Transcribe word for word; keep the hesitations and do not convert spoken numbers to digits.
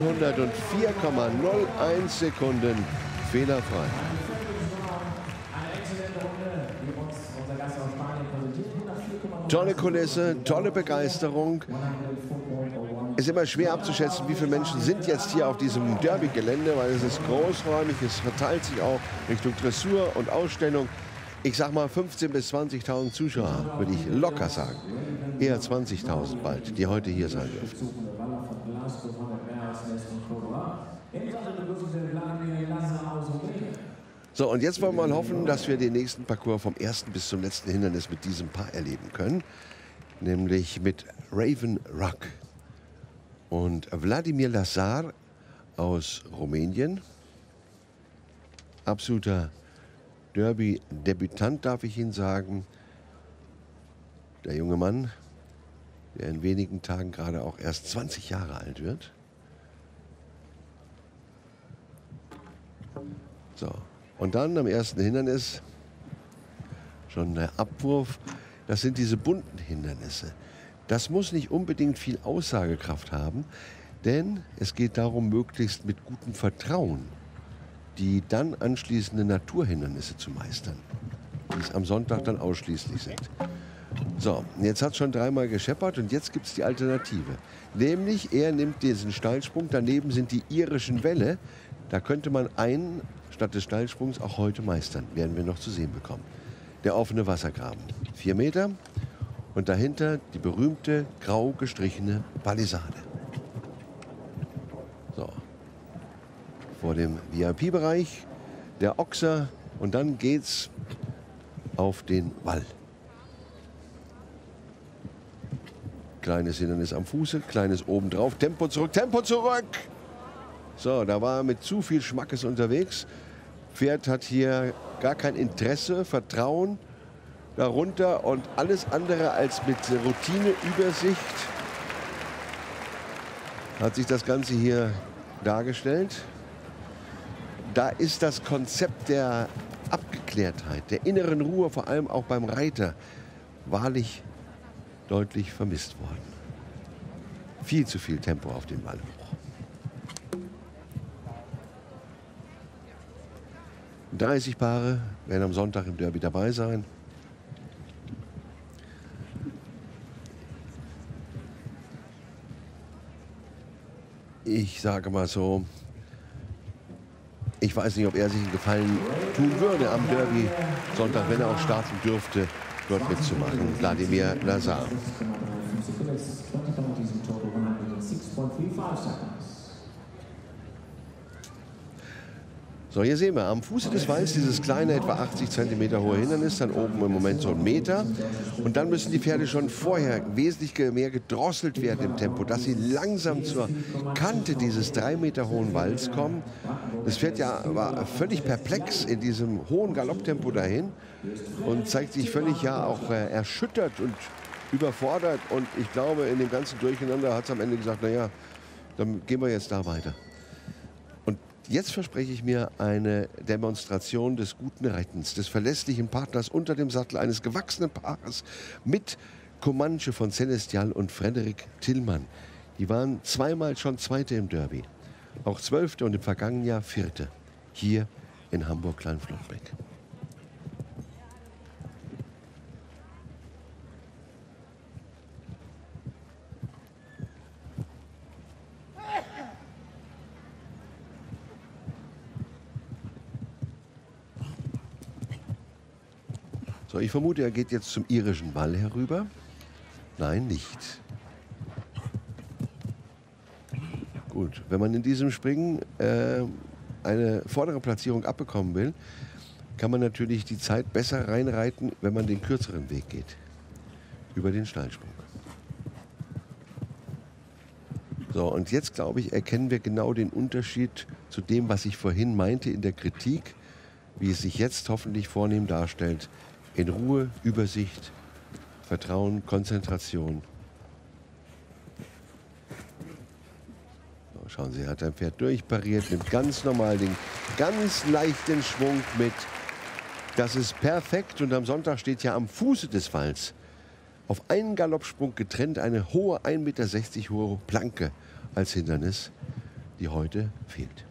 hundertvier Komma null eins Sekunden fehlerfrei. Tolle Kulisse, tolle Begeisterung. Es ist immer schwer abzuschätzen, wie viele Menschen sind jetzt hier auf diesem Derby-Gelände, weil es ist großräumig, es verteilt sich auch Richtung Dressur und Ausstellung. Ich sag mal fünfzehntausend bis zwanzigtausend Zuschauer, würde ich locker sagen. Eher zwanzigtausend bald, die heute hier sein dürfen. So, und jetzt wollen wir mal hoffen, dass wir den nächsten Parcours vom ersten bis zum letzten Hindernis mit diesem Paar erleben können. Nämlich mit Raven Rock und Wladimir Lazar aus Rumänien. Absoluter Derby-Debütant, darf ich Ihnen sagen. Der junge Mann, der in wenigen Tagen gerade auch erst zwanzig Jahre alt wird. So, und dann am ersten Hindernis schon der Abwurf. Das sind diese bunten Hindernisse. Das muss nicht unbedingt viel Aussagekraft haben, denn es geht darum, möglichst mit gutem Vertrauen die dann anschließenden Naturhindernisse zu meistern, die es am Sonntag dann ausschließlich sind. So, jetzt hat es schon dreimal gescheppert und jetzt gibt es die Alternative. Nämlich, er nimmt diesen Steilsprung, daneben sind die irischen Wälle. Da könnte man einen statt des Steilsprungs auch heute meistern, werden wir noch zu sehen bekommen. Der offene Wassergraben, vier Meter und dahinter die berühmte grau gestrichene Palisade. So. Vor dem V I P-Bereich, der Ochser und dann geht's auf den Wall. Kleines Hindernis am Fuße, kleines obendrauf, Tempo zurück, Tempo zurück! So, da war er mit zu viel Schmackes unterwegs. Pferd hat hier gar kein Interesse, Vertrauen darunter und alles andere als mit Routine, Übersicht hat sich das Ganze hier dargestellt. Da ist das Konzept der Abgeklärtheit, der inneren Ruhe, vor allem auch beim Reiter, wahrlich deutlich vermisst worden. Viel zu viel Tempo auf den Wall hoch. dreißig Paare werden am Sonntag im Derby dabei sein. Ich sage mal so, ich weiß nicht, ob er sich einen Gefallen tun würde am Derby Sonntag, wenn er auch starten dürfte, dort mitzumachen. Wladimir Lazar. So, hier sehen wir am Fuße des Walls dieses kleine, etwa achtzig Zentimeter hohe Hindernis, dann oben im Moment so ein Meter. Und dann müssen die Pferde schon vorher wesentlich mehr gedrosselt werden im Tempo, dass sie langsam zur Kante dieses drei Meter hohen Walls kommen. Das Pferd ja war völlig perplex in diesem hohen Galopptempo dahin und zeigt sich völlig ja auch äh, erschüttert und überfordert. Und ich glaube, in dem ganzen Durcheinander hat es am Ende gesagt, naja, dann gehen wir jetzt da weiter. Jetzt verspreche ich mir eine Demonstration des guten Reitens, des verlässlichen Partners unter dem Sattel eines gewachsenen Paares mit Comanche von Celestial und Frederik Tillmann. Die waren zweimal schon Zweite im Derby, auch Zwölfte und im vergangenen Jahr Vierte, hier in Hamburg-Kleinflottbeck. So, ich vermute, er geht jetzt zum irischen Wall herüber. Nein, nicht. Gut, wenn man in diesem Springen äh, eine vordere Platzierung abbekommen will, kann man natürlich die Zeit besser reinreiten, wenn man den kürzeren Weg geht. Über den Steilsprung. So, und jetzt, glaube ich, erkennen wir genau den Unterschied zu dem, was ich vorhin meinte in der Kritik, wie es sich jetzt hoffentlich vornehm darstellt. In Ruhe, Übersicht, Vertrauen, Konzentration. So, schauen Sie, er hat ein Pferd durchpariert, nimmt ganz normal den ganz leichten Schwung mit. Das ist perfekt und am Sonntag steht ja am Fuße des Walls auf einen Galoppsprung getrennt eine hohe ein Meter sechzig hohe Planke als Hindernis, die heute fehlt.